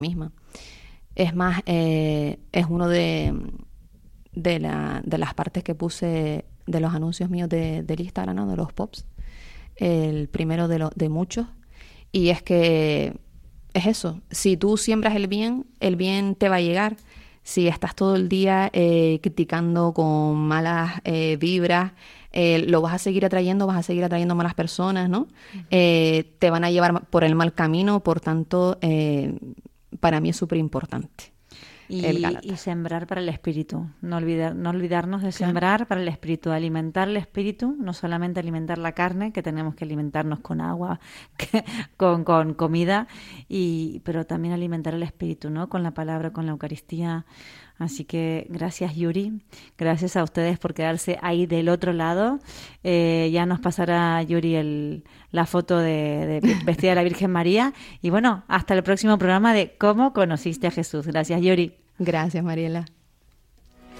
misma. Es más, es uno de las partes que puse de los anuncios míos del Instagram, ¿no? De los pops. El primero de muchos. Y es que es eso. Si tú siembras el bien te va a llegar. Si estás todo el día criticando con malas vibras, lo vas a seguir atrayendo malas personas, ¿no? Te van a llevar por el mal camino, por tanto, para mí es súper importante el Gálata. Y sembrar para el espíritu, no olvidarnos de Claro. sembrar para el espíritu, de alimentar el espíritu, no solamente alimentar la carne, que tenemos que alimentarnos con agua, con comida, pero también alimentar el espíritu, ¿no? Con la palabra, con la Eucaristía. Así que gracias, Yuri, gracias a ustedes por quedarse ahí del otro lado. Ya nos pasará, Yuri, la foto de vestida de la Virgen María. Y bueno, hasta el próximo programa de ¿Cómo conociste a Jesús? Gracias, Yuri. Gracias, Mariela.